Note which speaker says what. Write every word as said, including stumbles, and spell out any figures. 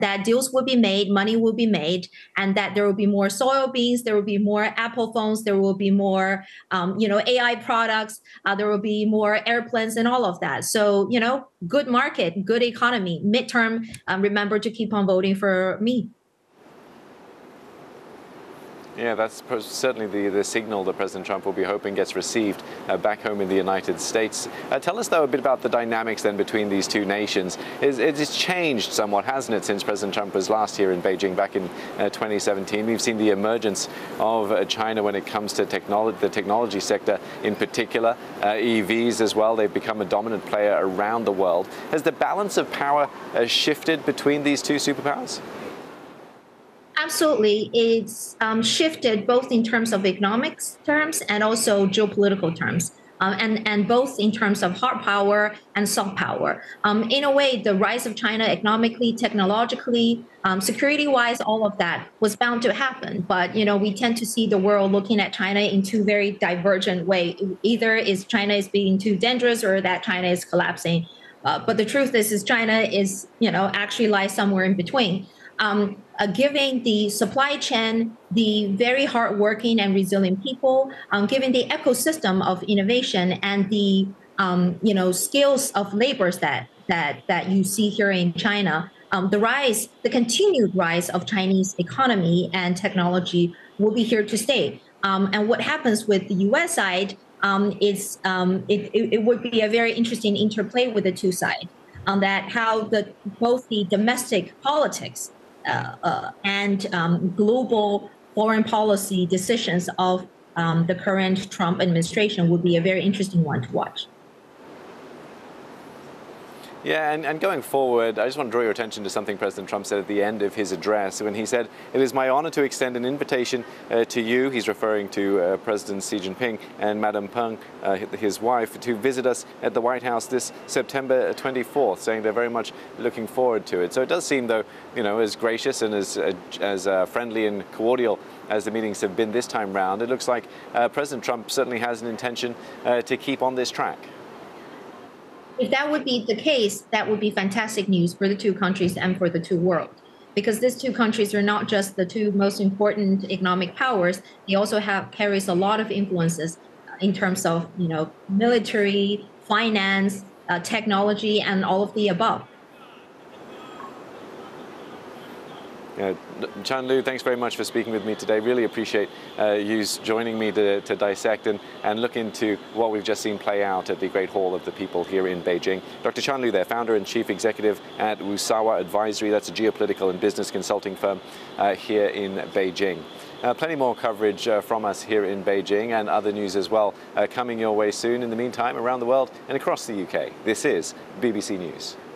Speaker 1: that deals will be made, money will be made, and that there will be more soybeans, there will be more Apple phones, there will be more, um, you know, A I products, uh, there will be more airplanes and all of that. So, you know, good market, good economy. Midterm, um, remember to keep on voting for me.
Speaker 2: Yeah, that's certainly the, the signal that President Trump will be hoping gets received uh, back home in the United States. Uh, tell us, though, a bit about the dynamics then between these two nations. It's, it's changed somewhat, hasn't it, since President Trump was last here in Beijing back in uh, twenty seventeen. We've seen the emergence of uh, China when it comes to technology, the technology sector in particular, uh, E Vs as well. They've become a dominant player around the world. Has the balance of power uh, shifted between these two superpowers?
Speaker 1: Absolutely. It's um, shifted both in terms of economics terms and also geopolitical terms, um, and, and both in terms of hard power and soft power. Um, in a way, the rise of China economically, technologically, um, security-wise, all of that was bound to happen. But, you know, we tend to see the world looking at China in two very divergent ways. Either is China is being too dangerous or that China is collapsing. Uh, but the truth is, is China is, you know, actually lies somewhere in between. Um, uh, giving the supply chain, the very hardworking and resilient people, um, giving the ecosystem of innovation and the um, you know skills of labors that that that you see here in China, um, the rise, the continued rise of Chinese economy and technology will be here to stay. Um, and what happens with the U S side um, is um, it, it, it would be a very interesting interplay with the two sides on that how the both the domestic politics Uh, uh, and um, global foreign policy decisions of um, the current Trump administration would be a very interesting one to watch.
Speaker 2: Yeah, and, and going forward, I just want to draw your attention to something President Trump said at the end of his address when he said, "It is my honor to extend an invitation uh, to you," he's referring to uh, President Xi Jinping and Madame Peng, uh, his wife, to visit us at the White House this September twenty-fourth, saying they're very much looking forward to it. So it does seem, though, you know, as gracious and as, uh, as uh, friendly and cordial as the meetings have been this time round, it looks like uh, President Trump certainly has an intention uh, to keep on this track.
Speaker 1: If that would be the case, that would be fantastic news for the two countries and for the two worlds, because these two countries are not just the two most important economic powers. They also have carries a lot of influences in terms of, you know, military, finance, uh, technology, and all of the above.
Speaker 2: Uh, Chan Liu, thanks very much for speaking with me today. Really appreciate uh, you joining me to, to dissect and, and look into what we've just seen play out at the Great Hall of the People here in Beijing. Doctor Chan Liu there, founder and chief executive at Wusawa Advisory. That's a geopolitical and business consulting firm uh, here in Beijing. Uh, plenty more coverage uh, from us here in Beijing and other news as well uh, coming your way soon. In the meantime, around the world and across the U K, this is B B C News.